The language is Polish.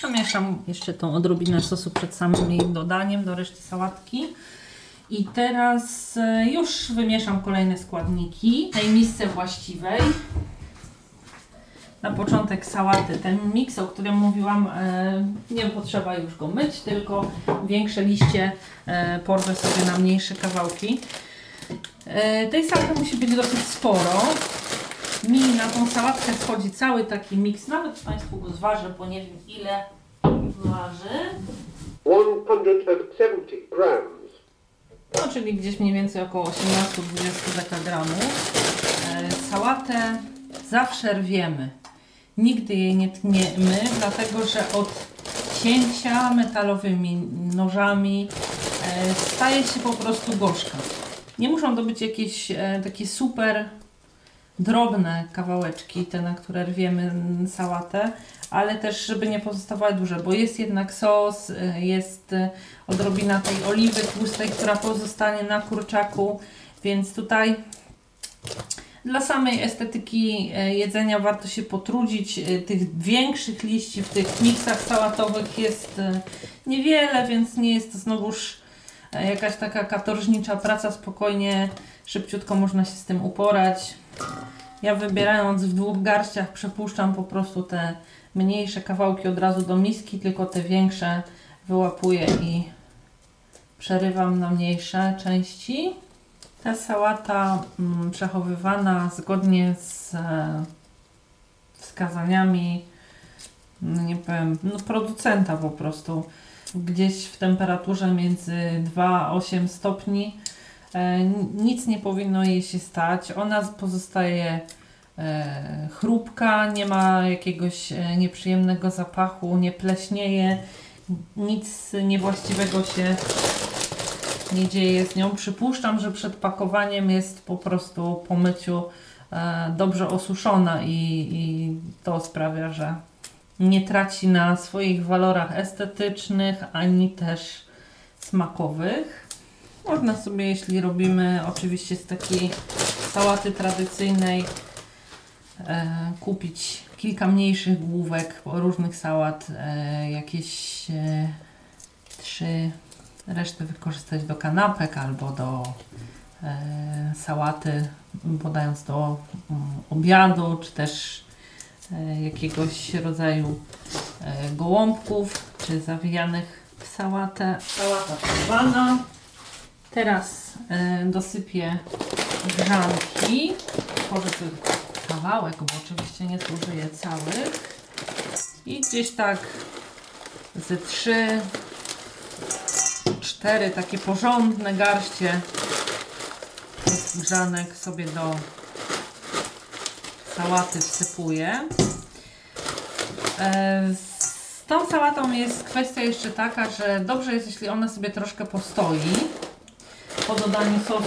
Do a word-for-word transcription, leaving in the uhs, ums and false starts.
Zamieszam jeszcze tą odrobinę sosu przed samym jej dodaniem do reszty sałatki. I teraz już wymieszam kolejne składniki w tej misce właściwej. Na początek sałaty. Ten miks, o którym mówiłam, nie potrzeba już go myć, tylko większe liście porwę sobie na mniejsze kawałki. Tej sałaty musi być dosyć sporo. Mi na tą sałatkę wchodzi cały taki miks, nawet Państwu go zważę, bo nie wiem ile waży. sto siedemdziesiąt grams. No, czyli gdzieś mniej więcej około osiemnaście do dwudziestu dekagramów. E, sałatę zawsze rwiemy. Nigdy jej nie tniemy, dlatego że od cięcia metalowymi nożami e, staje się po prostu gorzka. Nie muszą to być jakieś e, takie super drobne kawałeczki, te na które rwiemy sałatę, ale też żeby nie pozostawały duże, bo jest jednak sos, jest odrobina tej oliwy tłustej, która pozostanie na kurczaku, więc tutaj dla samej estetyki jedzenia warto się potrudzić. Tych większych liści w tych miksach sałatowych jest niewiele, więc nie jest to znowuż jakaś taka katorżnicza praca, spokojnie, szybciutko można się z tym uporać. Ja wybierając w dwóch garściach przepuszczam po prostu te mniejsze kawałki od razu do miski, tylko te większe wyłapuję i przerywam na mniejsze części. Ta sałata mm, przechowywana zgodnie z e, wskazaniami, no nie powiem, no producenta po prostu, gdzieś w temperaturze między dwa a osiem stopni. E, nic nie powinno jej się stać. Ona pozostaje e, chrupka, nie ma jakiegoś e, nieprzyjemnego zapachu, nie pleśnieje, nic niewłaściwego się nie dzieje z nią. Przypuszczam, że przed pakowaniem jest po prostu po myciu e, dobrze osuszona i, i to sprawia, że nie traci na swoich walorach estetycznych ani też smakowych. Można sobie, jeśli robimy oczywiście z takiej sałaty tradycyjnej, e, kupić kilka mniejszych główek różnych sałat, e, jakieś e, trzy, resztę wykorzystać do kanapek albo do e, sałaty, podając do um, obiadu, czy też e, jakiegoś rodzaju e, gołąbków, czy zawijanych w sałatę. Sałata przerwana. Teraz y, dosypię grzanki. Tworzę sobie kawałek, bo oczywiście nie zużyję całych. I gdzieś tak ze trzy, cztery takie porządne garście tych grzanek sobie do sałaty wsypuję. Y, z tą sałatą jest kwestia jeszcze taka, że dobrze jest, jeśli ona sobie troszkę postoi po dodaniu sosu